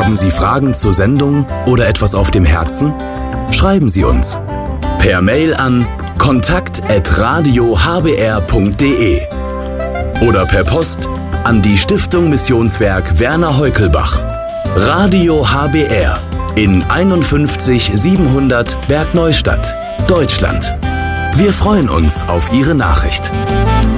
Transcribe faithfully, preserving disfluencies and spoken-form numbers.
Haben Sie Fragen zur Sendung oder etwas auf dem Herzen? Schreiben Sie uns. Per Mail an kontakt at radio h b r punkt d e oder per Post an die Stiftung Missionswerk Werner Heukelbach. Radio H B R in einundfünfzig siebenhundert Bergneustadt, Deutschland. Wir freuen uns auf Ihre Nachricht.